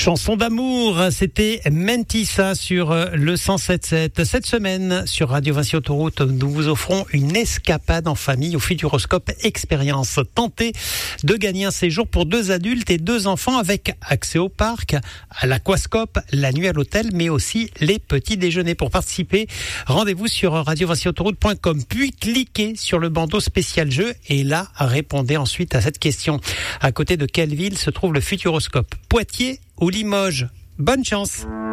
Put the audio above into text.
Chanson d'amour, c'était Mentissa sur le 107.7. Cette semaine, sur Radio Vinci Autoroute, nous vous offrons une escapade en famille au Futuroscope Expérience. Tentez de gagner un séjour pour 2 adultes et 2 enfants avec accès au parc, à l'aquascope, la nuit à l'hôtel, mais aussi les petits déjeuners. Pour participer, rendez-vous sur radiovinciautoroute.com, puis cliquez sur le bandeau spécial jeu et là, répondez ensuite à cette question. À côté de quelle ville se trouve le Futuroscope ? Poitiers ou Limoges? Bonne chance!